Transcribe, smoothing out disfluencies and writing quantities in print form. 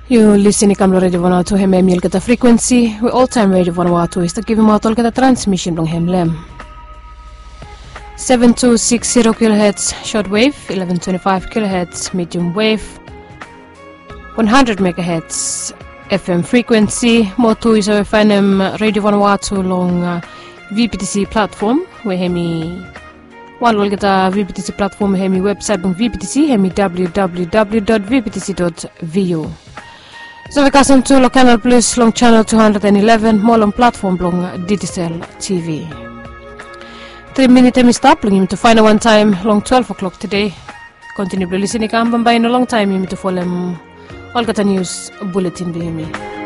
You listening to Radio Vanuatu hemme milkata frequency. We all-time Radio Vanuatu is the giving out all transmission long hemlem. 7260 kHz shortwave, 1125 kHz medium wave, 100 MHz FM frequency. Motu is our fanem Radio Vanuatu long VPTC platform. We hemi one will get a VPTC platform hemi website on VPTC hemi www.vptc.vu. So we can to long Canal Plus long channel 211 more long platform long Digicel TV. 3 minutes hemi stop long to find one time long 12 o'clock today. Continue listening by in a long time to follow all got a news bulletin be me.